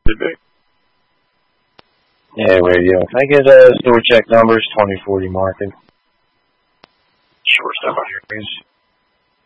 Could be. Yeah, radio. Can I get store check numbers, 2040 market? Sure, step on your face.